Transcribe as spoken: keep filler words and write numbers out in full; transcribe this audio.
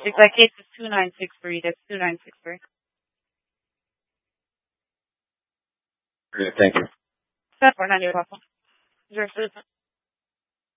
It's like case is two nine six three. That's two nine six three. Great, thank you. Step or not your problem. Your citizen.